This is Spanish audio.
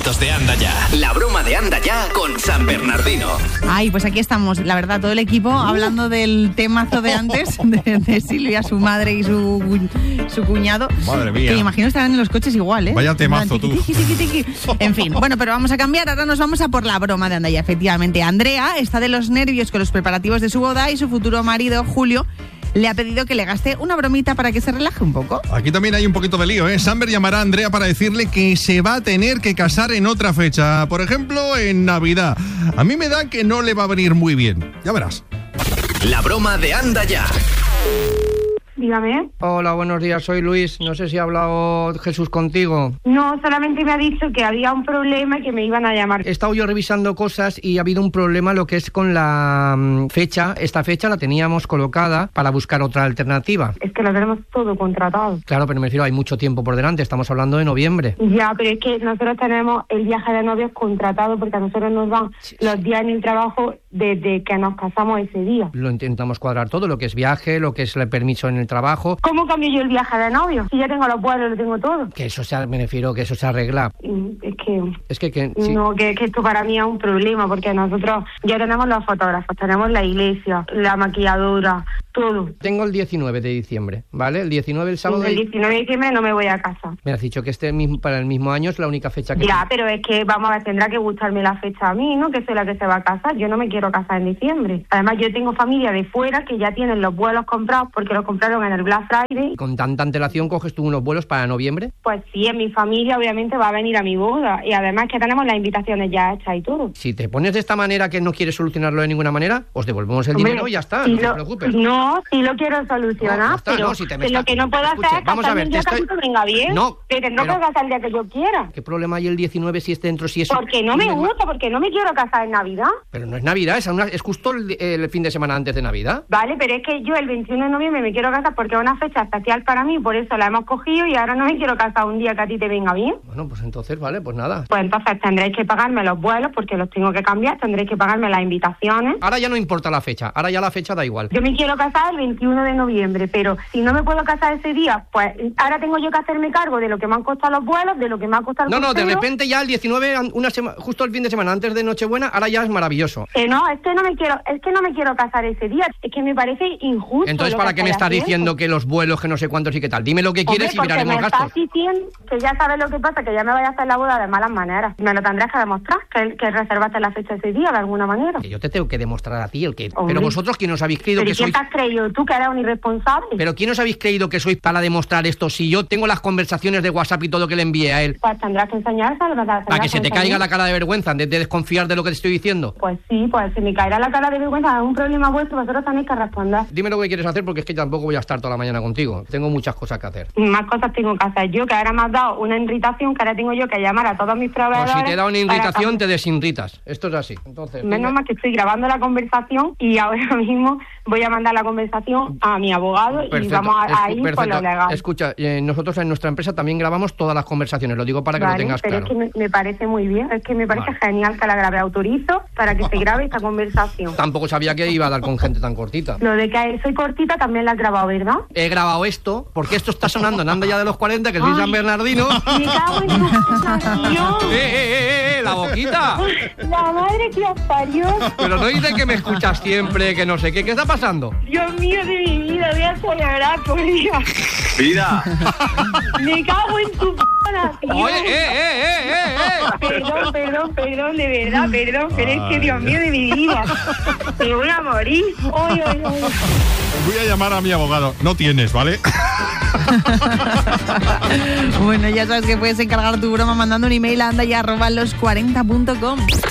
minutos de Anda Ya. La broma de Anda Ya con San Bernardino. Ay, pues aquí estamos, la verdad, todo el equipo hablando del temazo de antes, de Silvia, su madre y su cuñado. Madre mía. Que me imagino estarán en los coches igual, ¿eh? Vaya temazo, tú. En fin, bueno, pero vamos a cambiar. Ahora nos vamos a por la broma de Anda Ya. Efectivamente, Andrea está de los nervios con los preparativos de su boda y su futuro marido, Julio, le ha pedido que le gaste una bromita para que se relaje un poco. Aquí también hay un poquito de lío, ¿eh? Samber llamará a Andrea para decirle que se va a tener que casar en otra fecha. Por ejemplo, en Navidad. A mí me da que no le va a venir muy bien. Ya verás. La broma de Anda Ya. Dígame. Hola, buenos días, soy Luis. No sé si ha hablado Jesús contigo. No, solamente me ha dicho que había un problema y que me iban a llamar. He estado yo revisando cosas y ha habido un problema lo que es con la fecha. Esta fecha la teníamos colocada para buscar otra alternativa. Es que lo tenemos todo contratado. Claro, pero me refiero, hay mucho tiempo por delante, estamos hablando de noviembre. Ya, pero es que nosotros tenemos el viaje de novios contratado porque a nosotros nos dan los días en el trabajo desde que nos casamos ese día. Lo intentamos cuadrar todo, lo que es viaje, lo que es el permiso en el trabajo. ¿Cómo cambio yo el viaje de novios? Si ya tengo los vuelos, lo tengo todo. Que eso me refiero que eso se arregla. Es que sí. No, que esto para mí es un problema porque nosotros ya tenemos los fotógrafos, tenemos la iglesia, la maquilladora, todo. Tengo el 19 de diciembre, ¿vale? El 19, el sábado. El 19 de diciembre no me voy a casa. Me has dicho que para el mismo año es la única fecha que... Ya, pero es que, vamos a ver, tendrá que gustarme la fecha a mí, ¿no? Que soy la que se va a casar. Yo no me quiero casar en diciembre. Además, yo tengo familia de fuera que ya tienen los vuelos comprados porque los compraron en el Black Friday. ¿Con tanta antelación coges tú unos vuelos para noviembre? Pues sí, en mi familia obviamente va a venir a mi boda. Y además que tenemos las invitaciones ya hechas y todo. Si te pones de esta manera que no quieres solucionarlo de ninguna manera, os devolvemos el dinero y ya está, no te preocupes. No, sí lo quiero solucionar, pero lo que no puedo hacer es casarme el día que me venga bien. No, que tendré que casar el día que yo quiera. ¿Qué problema hay el 19 si es dentro, si es... Porque no me gusta, porque no me quiero casar en Navidad. Pero no es Navidad, es justo el fin de semana antes de Navidad. Vale, pero es que yo el 21 de noviembre me quiero casar porque es una fecha especial para mí, por eso la hemos cogido y ahora no me quiero casar un día que a ti te venga bien. Bueno, pues entonces, vale, pues nada. Pues entonces tendréis que pagarme los vuelos porque los tengo que cambiar, tendréis que pagarme las invitaciones. Ahora ya no importa la fecha, ahora ya la fecha da igual. Yo me quiero casar el 21 de noviembre, pero si no me puedo casar ese día, pues ahora tengo yo que hacerme cargo de lo que me han costado los vuelos, de lo que me ha costado el No, crucero. de repente ya el 19, justo el fin de semana antes de Nochebuena, ahora ya es maravilloso. No, es que no me quiero casar ese día, es que me parece injusto. Entonces, ¿para qué me estás diciendo que los vuelos, que no sé cuántos y qué tal? Dime lo que quieres y miraremos gastos. Porque me estás diciendo que ya sabes lo que pasa, que ya me vaya a hacer la boda de malas maneras. Me lo tendrás que demostrar, que reservaste la fecha ese día de alguna manera. Que yo te tengo que demostrar a ti el que... Hombre. Pero vosotros, ¿quién os habéis creído que sois? ¿Pero quién te has creído tú, que eres un irresponsable? ¿Pero quién os habéis creído que sois para demostrar esto? Si yo tengo las conversaciones de WhatsApp y todo que le envié a él. Pues tendrás que enseñárselo. Para que se te caiga la cara de vergüenza, de desconfiar de lo que te estoy diciendo. Pues sí, pues se me caerá la cara de vergüenza, es un problema vuestro, vosotros tenéis que responder. Dime lo que quieres hacer porque es que tampoco voy a estar toda la mañana contigo. Tengo muchas cosas que hacer. Más cosas tengo que hacer yo, que ahora me has dado una irritación, que ahora tengo yo que llamar a todos mis proveedores. Pues si te da una irritación, te desinritas. Esto es así. Entonces, menos mal que estoy grabando la conversación y ahora mismo voy a mandar la conversación a mi abogado. Perfecto. Y vamos a ir por lo legal. Escucha, nosotros en nuestra empresa también grabamos todas las conversaciones, lo digo para que lo tengas pero claro. Es que me parece muy bien, es que me parece genial que la grabe. Autorizo para que se grabe esta conversación. Tampoco sabía que iba a dar con gente tan cortita. Lo de que soy cortita también la has grabado, ¿verdad? He grabado esto porque esto está sonando en Anda Ya de los 40, que soy San Bernardino. Me cago en tu Dios. La boquita. La madre que os parió. Pero no dices que me escuchas siempre, que no sé qué está pasando. Dios mío de mi vida, voy a llorar por Dios. ¡Vida! Me cago en tu p***, tío. Oye, Perdón, de verdad, perdón, pero es que Dios mío de mi vida. Me voy a morir. Oye. Voy a llamar a mi abogado. No tienes, ¿vale? Bueno, ya sabes que puedes encargar tu broma mandando un email a andaya@los40.com.